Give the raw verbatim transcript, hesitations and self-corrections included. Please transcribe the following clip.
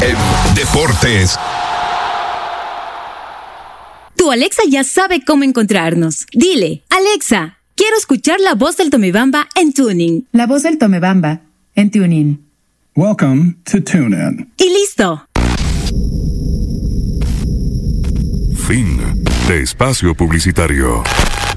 en Deportes. Tu Alexa ya sabe cómo encontrarnos. Dile, Alexa, quiero escuchar la voz del Tomebamba en TuneIn. La voz del Tomebamba en TuneIn. Welcome to TuneIn. Y listo. Fin de espacio publicitario.